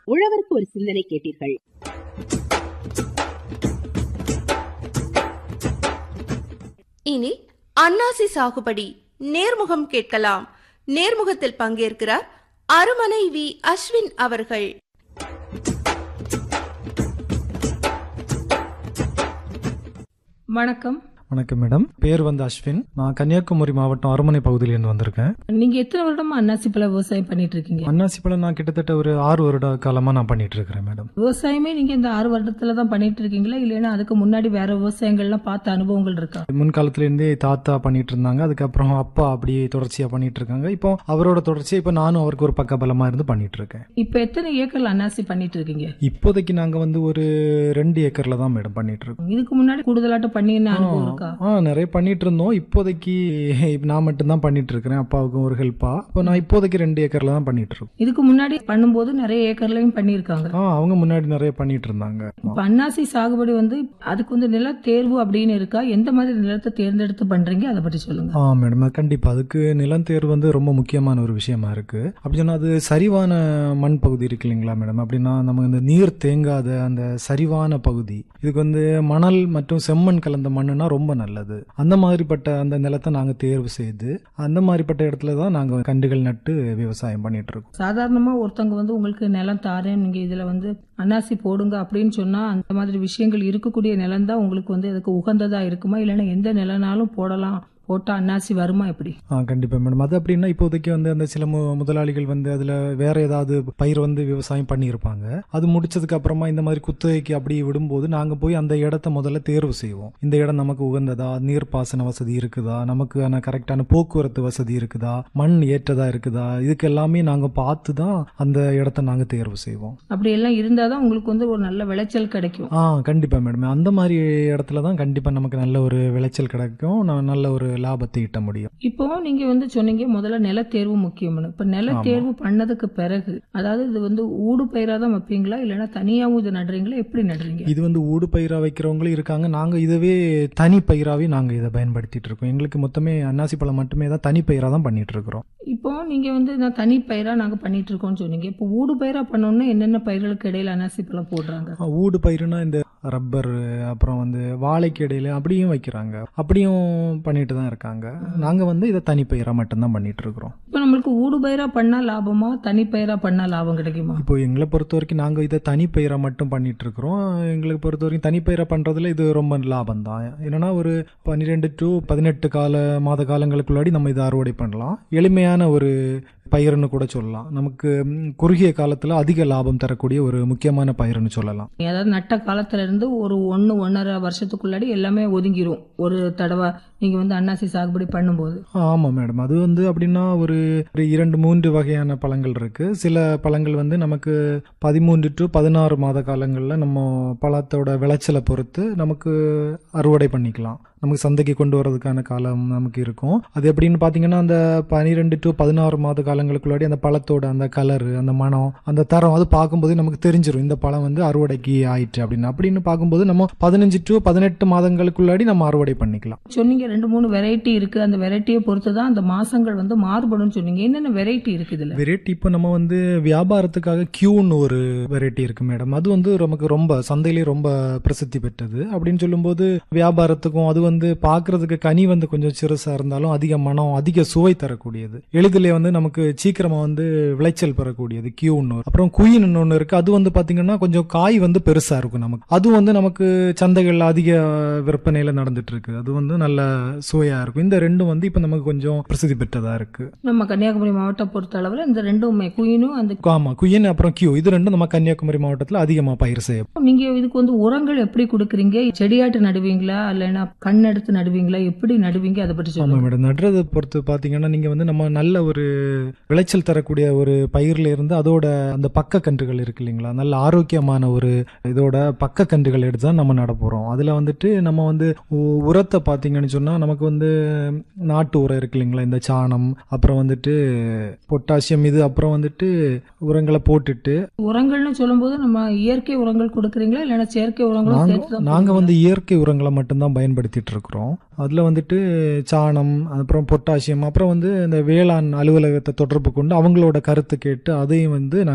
உழவருக்கு ஒரு சிந்தனை கேட்டீர்கள். இனி அன்னாசி சாகுபடி நேர்முகம் கேட்கலாம். நேர்முகத்தில் பங்கேற்கிறார் அருமனை வி அஸ்வின் அவர்கள். வணக்கம். வணக்கம் மேடம். பேர் வந்து அஸ்வின். நான் கன்னியாகுமரி மாவட்டம் அருமனை பகுதியிலிருந்து வந்திருக்கேன். நீங்க எத்தனை வருடமா அன்னாசி பழ விவசாயம் பண்ணிட்டு இருக்கீங்க? அன்னாசி பழம் நான் கிட்டத்தட்ட ஒரு 6 வருட காலமா நான் பண்ணிட்டு இருக்கிறேன் மேடம். விவசாயமே நீங்க இந்த 6 வருடத்துல தான் பண்ணிட்டு இருக்கீங்களா, இல்லைன்னா அதுக்கு முன்னாடி வேற விவசாயங்கள்லாம் பார்த்த அனுபவங்கள் இருக்கா? முன்காலத்துல இருந்தே தாத்தா பண்ணிட்டு இருந்தாங்க, அதுக்கப்புறம் அப்பா அப்படியே தொடர்ச்சியா பண்ணிட்டு இருக்காங்க. இப்போ அவரோட தொடர்ச்சியா இப்போ நானும் அவருக்கு ஒரு பக்கபலமா இருந்து பண்ணிட்டு இருக்கேன். இப்ப எத்தனை ஏக்கர்ல அன்னாசி பண்ணிட்டு இருக்கீங்க? இப்போதைக்கு நாங்க வந்து ஒரு 2 ஏக்கர்ல தான் மேடம் பண்ணிட்டு இருக்கோம். இதுக்கு முன்னாடி கூடுதலாட்ட பண்ணின அனுபவம் இருக்கா? நிறைய பண்ணிட்டு இருந்தோம். இப்போதைக்கு நான் மட்டும் தான் பண்ணிட்டு இருக்கிறேன், அப்பாவுக்கும் ஒரு ஹெல்ப்பா. இப்போ நான் இப்போதைக்கு 2 ஏக்கர்ல தான் பண்ணிட்டு இருக்கோம். இதுக்கு முன்னாடி பண்ணும்போது நிறைய ஏக்கர்லயும் பண்ணிருக்காங்க. அவங்க முன்னாடி நிறைய பண்ணிட்டு இருந்தாங்க. இப்ப அன்னாசி சாகுபடி வந்து அதுக்கு வந்து நில தேர்வு அப்படின்னு இருக்கா? எந்த மாதிரி நிலத்தை தேர்ந்தெடுத்து பண்றீங்க, அதை பற்றி சொல்லுங்க. மேடம், கண்டிப்பா அதுக்கு நிலம் தேர்வு வந்து ரொம்ப முக்கியமான ஒரு விஷயமா இருக்கு. அப்படி சொன்னா அது சரிவான மண் பகுதி இருக்கு இல்லைங்களா மேடம்? அப்படின்னா நம்ம இந்த நீர் தேங்காத அந்த சரிவான பகுதி, இதுக்கு வந்து மணல் மற்றும் செம்மண் கலந்த மண்ணுனா ரொம்ப நல்லது. அந்த மாதிரிப்பட்ட அந்த நிலத்தை நாங்க தேர்வு செய்து அந்த மாதிரிப்பட்ட இடத்துல தான் நாங்க கண்டுகள் நட்டு விவசாயம் பண்ணிட்டு இருக்கோம். சாதாரணமா ஒருத்தவங்க வந்து உங்களுக்கு நிலம் தாரேன், நீங்க இதுல வந்து அன்னாசி போடுங்க அப்படின்னு சொன்னா அந்த மாதிரி விஷயங்கள் இருக்கக்கூடிய நிலம் தான் உங்களுக்கு வந்து அதுக்கு உகந்ததா இருக்குமா, இல்லைன்னா எந்த நிலனாலும் போடலாம், போட்டா அன்னாசி வருமா, எப்படி? கண்டிப்பா மேடம். அது அப்படின்னா இப்போதைக்கு வந்து அந்த சில முதலாளிகள் வந்து அதுல வேற ஏதாவது பயிர் வந்து விவசாயம் பண்ணியிருப்பாங்க. அது முடிச்சதுக்கு அப்புறமா இந்த மாதிரி குத்தகைக்கு அப்படி விடும்போது நாங்க போய் அந்த இடத்த முதல்ல தேர்வு செய்வோம். இந்த இடம் நமக்கு உகந்ததா, நீர்ப்பாசன வசதி இருக்குதா, நமக்கு கரெக்டான போக்குவரத்து வசதி இருக்குதா, மண் ஏற்றதா இருக்குதா, இதுக்கு எல்லாமே நாங்க பார்த்து தான் அந்த இடத்த நாங்க தேர்வு செய்வோம். அப்படி எல்லாம் இருந்தாதான் உங்களுக்கு வந்து ஒரு நல்ல விளைச்சல் கிடைக்கும். கண்டிப்பா மேடம். அந்த மாதிரி இடத்துல தான் கண்டிப்பா நமக்கு நல்ல ஒரு விளைச்சல் கிடைக்கும், நல்ல ஒரு லாபத்தை ஈட்ட முடியும். இப்போ நீங்க வந்து சொன்னீங்க முதல்ல நில தேர்வு முக்கியம்னு. இப்ப நில தேர்வு பண்ணதுக்கு பிறகு, அதாவது இது வந்து ஊடு பயிரா தான் வைப்பீங்களா, இல்லைன்னா தனியாவும் இது நடுறீங்களா, எப்படி நடுறீங்க? இது வந்து ஊடு பயிரா வைக்கிறவங்களும் இருக்காங்க. நாங்க இதவே தனி பயிராவே நாங்க இதை பயன்படுத்திட்டு இருக்கோம். எங்களுக்கு மொத்தமே அன்னாசி பழம் மட்டுமே தான் தனி பயிரா தான் பண்ணிட்டு இருக்கிறோம். இப்போ நீங்க வந்து தனி பயிரா நாங்க பண்ணிட்டு இருக்கோம்னு சொன்னீங்க. இப்போ ஊடு பயிரா பண்ணோம்னா என்னென்ன பயிர்களுக்கு இடையில அன்னாசி பழம் போடுறாங்க? ஊடு பயிர்னா இந்த ரப்பர், அப்புறம் வந்து வாழைக்கு இடையில அப்படியும் வைக்கிறாங்க, அப்படியும் பண்ணிட்டு தான் இருக்காங்க. நாங்க வந்து இதை தனி பயிரா மட்டும்தான் பண்ணிட்டு இருக்கிறோம். இப்போ நம்மளுக்கு ஊடு பயிரா பண்ணா லாபமா, தனி பயிரா பண்ணா லாபம் கிடைக்குமா? இப்போ எங்களை பொறுத்த வரைக்கும் நாங்க இதை தனி பயிரா மட்டும் பண்ணிட்டு இருக்கிறோம். எங்களுக்கு பொறுத்த வரைக்கும் தனி பயிரா பண்றதுல இது ரொம்ப லாபம் தான். என்னன்னா ஒரு 12 to 18 மாத காலங்களுக்குள்ளாடி நம்ம இதை அறுவடை பண்ணலாம். எளிமையான ஒரு பயிர்னு கூட சொல்லலாம். நமக்கு குறுகிய காலத்துல அதிக லாபம் தரக்கூடிய ஒரு முக்கியமான பயிர்னு சொல்லலாம். அதாவது நட்ட காலத்துல இருந்து ஒரு 1-1.5 வருஷத்துக்குள்ளாடி எல்லாமே ஒதுங்கிரும் ஒரு தடவை நீங்க வந்து அன்னாசி சாகுபடி பண்ணும்போது. ஆமா மேடம். அது வந்து அப்படின்னா ஒரு 2-3 வகையான பழங்கள் இருக்கு. சில பழங்கள் வந்து நமக்கு 13 to 16 மாத காலங்கள்ல நம்ம பழத்தோட விளைச்சலை பொறுத்து நமக்கு அறுவடை பண்ணிக்கலாம். நமக்கு சந்தைக்கு கொண்டு வரதுக்கான காலம் நமக்கு இருக்கும். அது எப்படின்னு பாத்தீங்கன்னா அந்த 12 to 16 மாத காலங்களுக்குள்ளாடி அந்த பழத்தோட அந்த கலரு, அந்த மனம், அந்த தரம், அது பார்க்கும்போது நமக்கு தெரிஞ்சிடும் இந்த பழம் வந்து அறுவடைக்கு ஆயிட்டு அப்படின்னு பார்க்கும்போது நம்ம 15 to 18 மாதங்களுக்குள்ளாடி நம்ம அறுவடை பண்ணிக்கலாம். சொன்னீங்க 2-3 வெரைட்டி இருக்கு. அந்த வெரைட்டியை பொறுத்து தான் அந்த மாசங்கள் வந்து மாறுபடும் சொன்னீங்க. என்னென்ன வெரைட்டி இருக்கு இதுல? வெரைட்டி இப்போ நம்ம வந்து வியாபாரத்துக்காக கியூன்னு ஒரு வெரைட்டி இருக்கு மேடம். அது வந்து நமக்கு ரொம்ப சந்தையிலேயே ரொம்ப பிரசித்தி பெற்றது. அப்படின்னு சொல்லும்போது வியாபாரத்துக்கும் அது வந்து பாக்குறதுக்கு கனி வந்து கொஞ்சம் சிறுசா இருந்தாலும் அதிக மனம், அதிக சுவை தரக்கூடியது, எளிதிலே வந்து நமக்கு சீக்கிரமா வந்து விளைச்சல் பெறக்கூடியது கியூன்னு. அப்புறம் குயின் ஒன்று இருக்கு. அது வந்து பாத்தீங்கன்னா கொஞ்சம் காய் வந்து பெருசா இருக்கும் நமக்கு. அது வந்து நமக்கு சந்தைகள்ல அதிக விற்பனையில நடந்துட்டு இருக்கு. அது வந்து நல்ல சுவையா இருக்கும். இந்த ரெண்டும் வந்து இப்ப நமக்கு கொஞ்சம் பிரசித்தி பெற்றதா இருக்கு. நம்ம கன்னியாகுமரி மாவட்டம் பொறுத்த அளவுல இந்த ரெண்டுமே குயினும் குயின் அப்புறம் கியூ, இது ரெண்டும் நம்ம கன்னியாகுமரி மாவட்டத்துல அதிகமா பயிர் செய்யும். நீங்க இதுக்கு வந்து உரங்கள் எப்படி கொடுக்குறீங்க? செடியாட்டு நடுவீங்களா, இல்லைன்னா எடுத்து நடுவீங்களா, எப்படி நடுவீங்க, அதை பற்றி சொல்லுங்க. மேடம், நடுறதை பொறுத்து பாத்தீங்கன்னா நீங்க வந்து நம்ம நல்ல ஒரு விளைச்சல் தரக்கூடிய ஒரு பயிர்ல இருந்து அதோட அந்த பக்க கன்றுகள் இருக்கு இல்லைங்களா, நல்ல ஆரோக்கியமான ஒரு இதோட பக்க கன்றுகள் எடுத்து தான் நம்ம நட போறோம். அதுல வந்துட்டு நம்ம வந்து உரத்தை பாத்தீங்கன்னு சொன்னா நமக்கு வந்து நாட்டு உரம் இருக்கு இல்லைங்களா, இந்த சாணம், அப்புறம் வந்துட்டு பொட்டாசியம், இது அப்புறம் வந்துட்டு உரங்களை போட்டுட்டு. உரங்கள்னு சொல்லும்போது நம்ம இயற்கை உரங்கள் கொடுக்குறீங்களா, இல்லைன்னா செயற்கை உரங்களும்? நாங்க வந்து இயற்கை உரங்களை மட்டும்தான் பயன்படுத்திட்டு இருக்கிறோம். அதுல வந்துட்டு சாணம், அப்புறம் பொட்டாசியம், அப்புறம் வந்து இந்த வேளாண் அலுவலகத்தை தொடர்பு கொண்டு அவங்களோட கருத்து கேட்டு அதையும் வந்து